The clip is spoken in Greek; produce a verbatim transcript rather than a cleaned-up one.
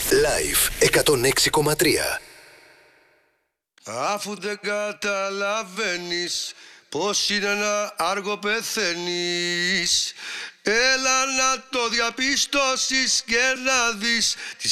Live εκατόν έξι κόμμα τρία. Αφού δεν καταλαβαίνεις πως είναι να άργο πεθαίνεις, έλα να το διαπιστώσεις και να δεις